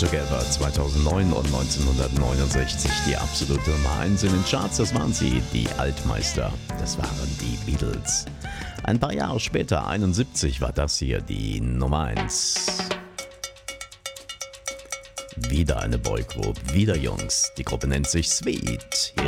Together 2009 und 1969 die absolute Nummer 1 in den Charts. Das waren sie, die Altmeister. Das waren die Beatles. Ein paar Jahre später, 71, war das hier die Nummer 1. Wieder eine Boygroup, wieder Jungs. Die Gruppe nennt sich Sweet.